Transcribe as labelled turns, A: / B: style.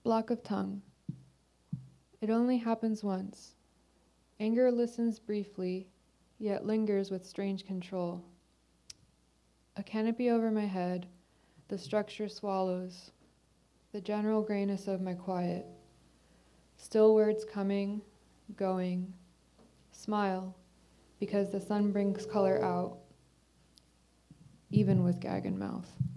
A: Block of tongue. It only happens once. Anger listens briefly, yet lingers with strange control. A canopy over my head, the structure swallows, the general grayness of my quiet. Still words coming, going. Smile, because the sun brings color out, even with gag and mouth.